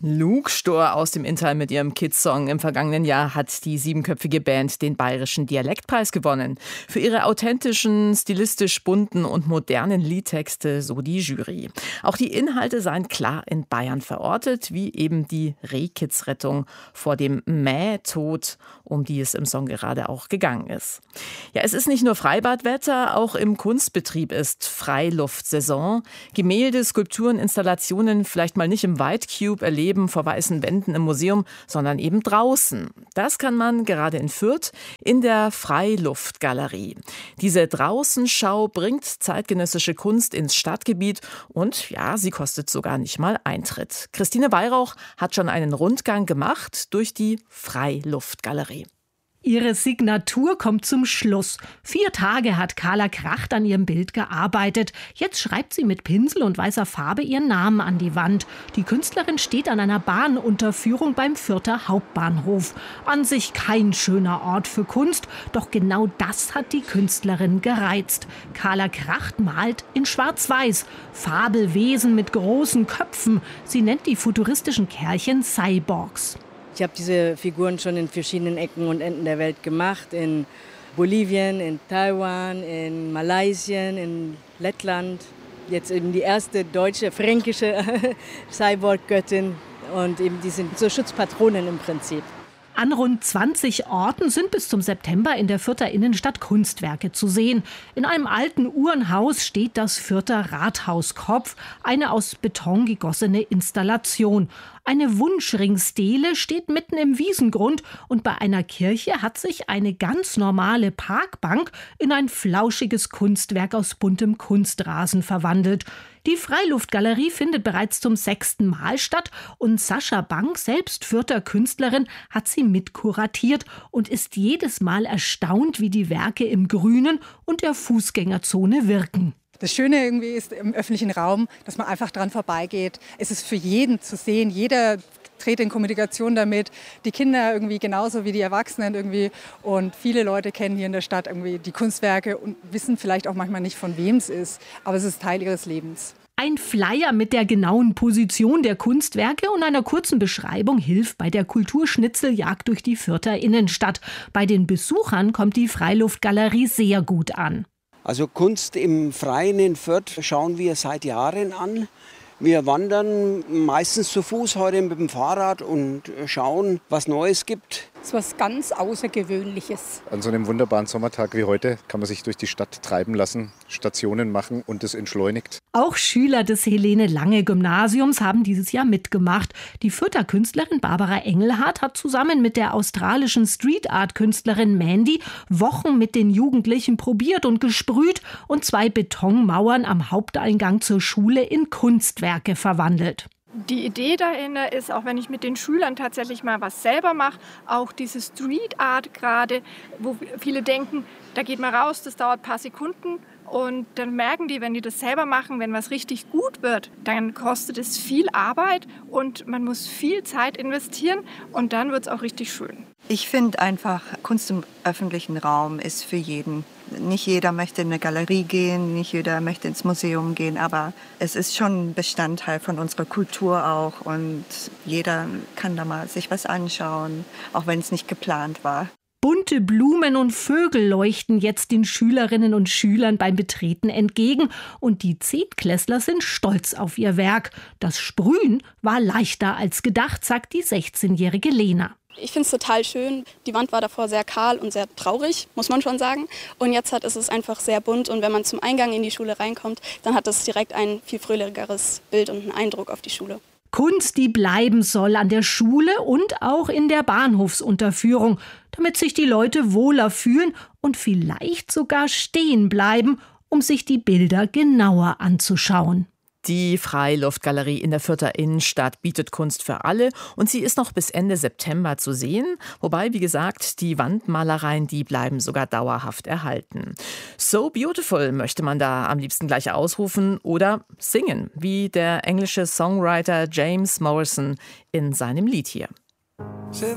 Luke Stor aus dem Inntal mit ihrem Kids-Song. Im vergangenen Jahr hat die siebenköpfige Band den Bayerischen Dialektpreis gewonnen. Für ihre authentischen, stilistisch bunten und modernen Liedtexte, so die Jury. Auch die Inhalte seien klar in Bayern verortet, wie eben die Rehkitzrettung vor dem Mähtod, um die es im Song gerade auch gegangen ist. Ja, es ist nicht nur Freibadwetter, auch im Kunstbetrieb ist Freiluftsaison. Gemälde, Skulpturen, Installationen vielleicht mal nicht im White Cube erleben, vor weißen Wänden im Museum, sondern eben draußen. Das kann man gerade in Fürth in der Freiluftgalerie. Diese Draußenschau bringt zeitgenössische Kunst ins Stadtgebiet und ja, sie kostet sogar nicht mal Eintritt. Christine Weihrauch hat schon einen Rundgang gemacht durch die Freiluftgalerie. Ihre Signatur kommt zum Schluss. 4 Tage hat Carla Kracht an ihrem Bild gearbeitet. Jetzt schreibt sie mit Pinsel und weißer Farbe ihren Namen an die Wand. Die Künstlerin steht an einer Bahnunterführung beim Fürther Hauptbahnhof. An sich kein schöner Ort für Kunst, doch genau das hat die Künstlerin gereizt. Carla Kracht malt in Schwarz-Weiß. Fabelwesen mit großen Köpfen. Sie nennt die futuristischen Kerlchen Cyborgs. Ich habe diese Figuren schon in verschiedenen Ecken und Enden der Welt gemacht. In Bolivien, in Taiwan, in Malaysia, in Lettland. Jetzt eben die erste deutsche, fränkische Cyborg-Göttin. Und eben die sind so Schutzpatronen im Prinzip. An rund 20 Orten sind bis zum September in der Fürther Innenstadt Kunstwerke zu sehen. In einem alten Uhrenhaus steht das Fürther Rathauskopf, eine aus Beton gegossene Installation. Eine Wunschringstele steht mitten im Wiesengrund und bei einer Kirche hat sich eine ganz normale Parkbank in ein flauschiges Kunstwerk aus buntem Kunstrasen verwandelt. Die Freiluftgalerie findet bereits zum 6. Mal statt und Sascha Bank, selbst Fürther Künstlerin, hat sie mitkuratiert und ist jedes Mal erstaunt, wie die Werke im Grünen und der Fußgängerzone wirken. Das Schöne irgendwie ist im öffentlichen Raum, dass man einfach dran vorbeigeht. Es ist für jeden zu sehen, jeder tritt in Kommunikation damit, die Kinder irgendwie genauso wie die Erwachsenen irgendwie. Und viele Leute kennen hier in der Stadt irgendwie die Kunstwerke und wissen vielleicht auch manchmal nicht, von wem es ist, aber es ist Teil ihres Lebens. Ein Flyer mit der genauen Position der Kunstwerke und einer kurzen Beschreibung hilft bei der Kulturschnitzeljagd durch die Fürther Innenstadt. Bei den Besuchern kommt die Freiluftgalerie sehr gut an. Also Kunst im Freien in Fürth schauen wir seit Jahren an. Wir wandern meistens zu Fuß, heute mit dem Fahrrad und schauen, was Neues gibt. Das ist was ganz Außergewöhnliches. An so einem wunderbaren Sommertag wie heute kann man sich durch die Stadt treiben lassen, Stationen machen und es entschleunigt. Auch Schüler des Helene-Lange-Gymnasiums haben dieses Jahr mitgemacht. Die Fürther Künstlerin Barbara Engelhardt hat zusammen mit der australischen Street-Art-Künstlerin Mandy Wochen mit den Jugendlichen probiert und gesprüht und 2 Betonmauern am Haupteingang zur Schule in Kunstwerke verwandelt. Die Idee dahinter ist, auch wenn ich mit den Schülern tatsächlich mal was selber mache, auch diese Street Art gerade, wo viele denken, da geht man raus, das dauert ein paar Sekunden und dann merken die, wenn die das selber machen, wenn was richtig gut wird, dann kostet es viel Arbeit und man muss viel Zeit investieren und dann wird es auch richtig schön. Ich finde einfach, Kunst im öffentlichen Raum ist für jeden. Nicht jeder möchte in eine Galerie gehen, nicht jeder möchte ins Museum gehen, aber es ist schon ein Bestandteil von unserer Kultur auch und jeder kann da mal sich was anschauen, auch wenn es nicht geplant war. Bunte Blumen und Vögel leuchten jetzt den Schülerinnen und Schülern beim Betreten entgegen und die Zehntklässler sind stolz auf ihr Werk. Das Sprühen war leichter als gedacht, sagt die 16-jährige Lena. Ich finde es total schön. Die Wand war davor sehr kahl und sehr traurig, muss man schon sagen. Und jetzt ist es einfach sehr bunt. Und wenn man zum Eingang in die Schule reinkommt, dann hat es direkt ein viel fröhlicheres Bild und einen Eindruck auf die Schule. Kunst, die bleiben soll an der Schule und auch in der Bahnhofsunterführung, damit sich die Leute wohler fühlen und vielleicht sogar stehen bleiben, um sich die Bilder genauer anzuschauen. Die Freiluftgalerie in der Fürther Innenstadt bietet Kunst für alle und sie ist noch bis Ende September zu sehen. Wobei, wie gesagt, die Wandmalereien, die bleiben sogar dauerhaft erhalten. So beautiful möchte man da am liebsten gleich ausrufen oder singen, wie der englische Songwriter James Morrison in seinem Lied hier.